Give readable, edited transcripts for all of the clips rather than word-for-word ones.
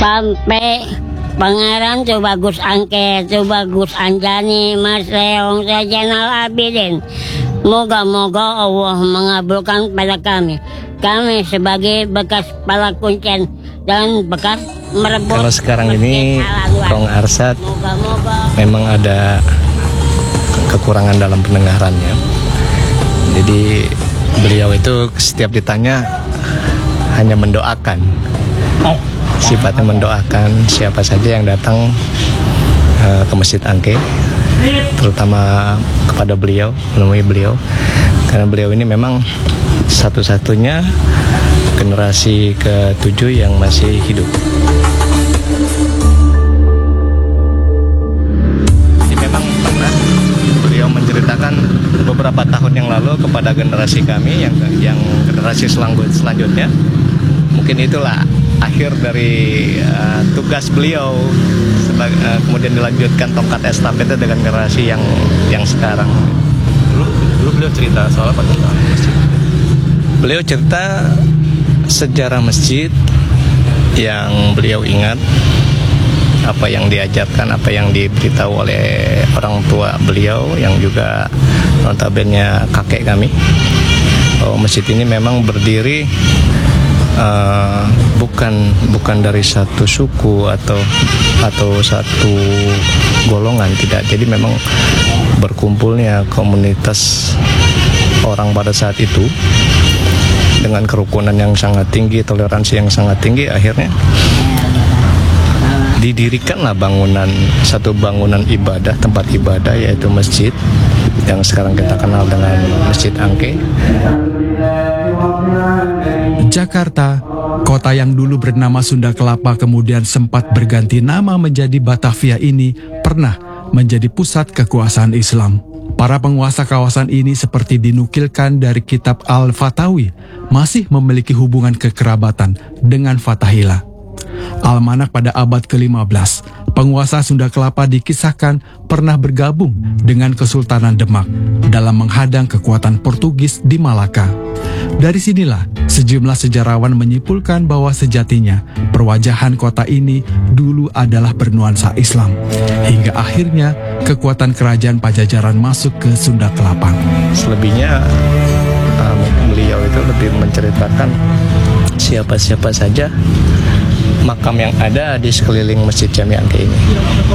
sampai Pangeran Tubagus Angke, Tubagus Anjani, Mas Leong, Zainal Abidin. Moga-moga Allah mengabulkan pada kami. Kami sebagai bekas kepala kuncen dan bekas merebut. Kalau sekarang ini Kong Arsad memang ada kekurangan dalam pendengarannya. Jadi beliau itu setiap ditanya hanya mendoakan. Sifatnya mendoakan siapa saja yang datang ke Masjid Angke, terutama kepada beliau, menemui beliau, karena beliau ini memang satu-satunya generasi ke-7 yang masih hidup. Jadi memang pernah beliau menceritakan beberapa tahun yang lalu kepada generasi kami yang generasi selanjutnya, mungkin itulah akhir dari tugas beliau, kemudian dilanjutkan tongkat estafet dengan generasi yang sekarang. Dulu beliau cerita soal apa tentang masjid? Beliau cerita sejarah masjid yang beliau ingat, apa yang diajarkan, apa yang diberitahu oleh orang tua beliau yang juga notabene kakek kami, bahwa masjid ini memang berdiri bukan dari satu suku atau satu golongan, tidak. Jadi memang berkumpulnya komunitas orang pada saat itu dengan kerukunan yang sangat tinggi, toleransi yang sangat tinggi, akhirnya didirikanlah satu bangunan ibadah, tempat ibadah, yaitu masjid yang sekarang kita kenal dengan Masjid Angke. Jakarta, kota yang dulu bernama Sunda Kelapa kemudian sempat berganti nama menjadi Batavia ini, pernah menjadi pusat kekuasaan Islam. Para penguasa kawasan ini seperti dinukilkan dari kitab Al-Fatawi, masih memiliki hubungan kekerabatan dengan Fatahillah. Almanak pada abad ke-15, penguasa Sunda Kelapa dikisahkan pernah bergabung dengan Kesultanan Demak dalam menghadang kekuatan Portugis di Malaka. Dari sinilah sejumlah sejarawan menyimpulkan bahwa sejatinya perwajahan kota ini dulu adalah bernuansa Islam, hingga akhirnya kekuatan kerajaan Pajajaran masuk ke Sunda Kelapa. Selebihnya beliau itu lebih menceritakan siapa-siapa saja makam yang ada di sekeliling Masjid Jami Angke ini.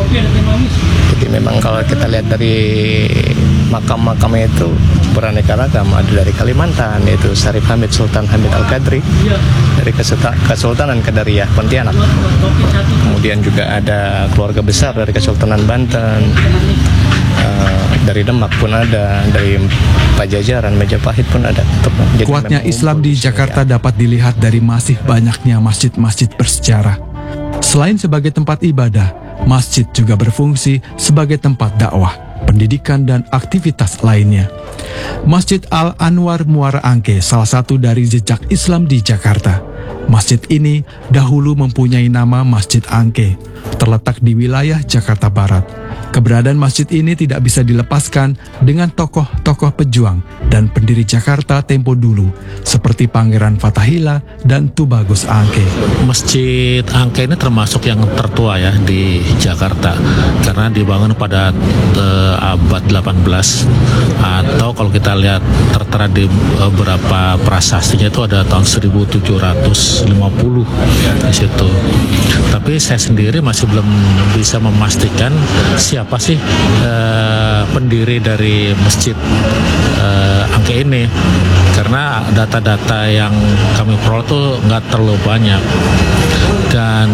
Jadi memang kalau kita lihat dari makam-makamnya itu beraneka ragam. Ada dari Kalimantan, yaitu Syarif Hamid Sultan Hamid Al-Qadri, dari Kesultanan Qadariyah Pontianak. Kemudian juga ada keluarga besar dari Kesultanan Banten, dari Demak pun ada, dari Pajajaran, Majapahit pun ada. Jadi kuatnya Islam di Jakarta dapat dilihat dari masih banyaknya masjid-masjid bersejarah. Selain sebagai tempat ibadah, masjid juga berfungsi sebagai tempat dakwah, pendidikan, dan aktivitas lainnya. Masjid Al-Anwar Muara Angke salah satu dari jejak Islam di Jakarta. Masjid ini dahulu mempunyai nama Masjid Angke, terletak di wilayah Jakarta Barat. Keberadaan masjid ini tidak bisa dilepaskan dengan tokoh-tokoh pejuang dan pendiri Jakarta tempo dulu, seperti Pangeran Fatahillah dan Tubagus Angke. Masjid Angke ini termasuk yang tertua ya di Jakarta, karena dibangun pada abad 18, atau kalau kita lihat tertera di beberapa prasastinya itu ada tahun 1750 di situ. Tapi saya sendiri masih belum bisa memastikan siapa sih pendiri dari Masjid Angke ini, karena data-data yang kami peroleh tuh nggak terlalu banyak, dan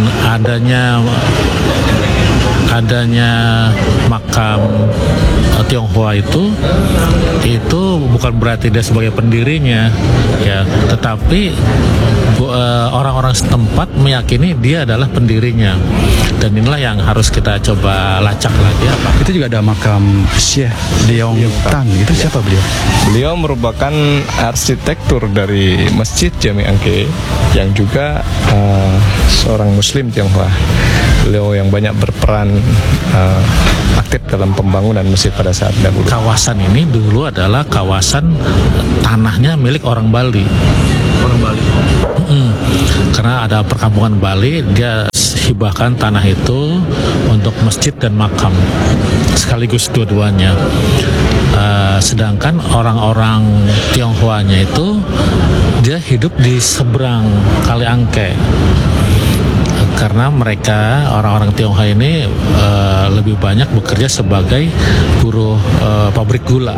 adanya makam Tionghoa itu bukan berarti dia sebagai pendirinya ya, tetapi orang-orang setempat meyakini dia adalah pendirinya, dan inilah yang harus kita coba lacak lagi. Itu juga ada makam Syekh Leong Tan, itu siapa beliau? Beliau merupakan arsitektur dari Masjid Jami Angke, yang juga seorang Muslim Tionghoa. Beliau yang banyak berperan aktif dalam pembangunan masjid pada saat dahulu. Kawasan ini dulu adalah kawasan tanahnya milik orang Bali. karena ada perkampungan Bali, dia hibahkan tanah itu untuk masjid dan makam sekaligus dua-duanya. Sedangkan orang-orang Tionghoanya itu dia hidup di seberang Kali Angke, karena mereka orang-orang Tionghoa ini lebih banyak bekerja sebagai buruh pabrik gula.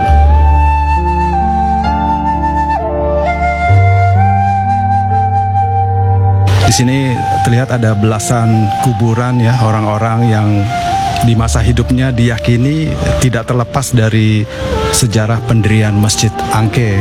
Di sini terlihat ada belasan kuburan ya, orang-orang yang di masa hidupnya diyakini tidak terlepas dari sejarah pendirian Masjid Angke.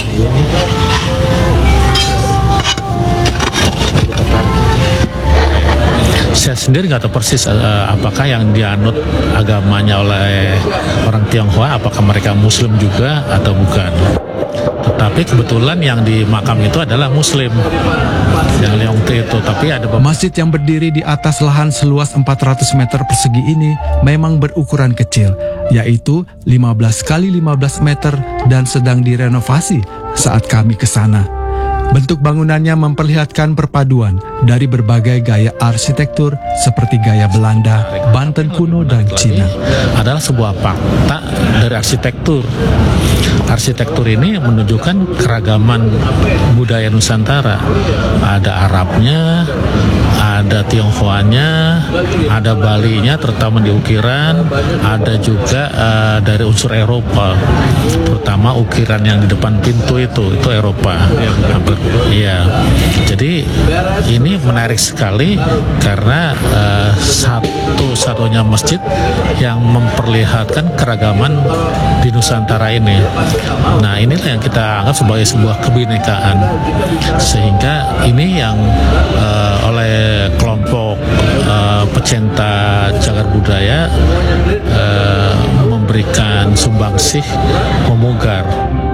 Saya sendiri nggak tahu persis apakah yang dianut agamanya oleh orang Tionghoa, apakah mereka Muslim juga atau bukan. Tetapi kebetulan yang di makam itu adalah Muslim, yang Leongte itu. Tapi ada Masjid yang berdiri di atas lahan seluas 400 meter persegi ini memang berukuran kecil, yaitu 15 kali 15 meter dan sedang direnovasi saat kami ke sana. Bentuk bangunannya memperlihatkan perpaduan dari berbagai gaya arsitektur seperti gaya Belanda, Banten kuno, dan Cina. Adalah sebuah fakta dari arsitektur. Arsitektur ini menunjukkan keragaman budaya Nusantara. Ada Arabnya, ada Tionghoanya, ada Balinya terutama di ukiran, ada juga dari unsur Eropa, terutama ukiran yang di depan pintu itu Eropa. Iya, jadi ini menarik sekali karena satu-satunya masjid yang memperlihatkan keragaman di Nusantara ini. Nah, inilah yang kita anggap sebagai sebuah kebinekaan, sehingga ini yang oleh kelompok pecinta cagar budaya memberikan sumbangsih memugar.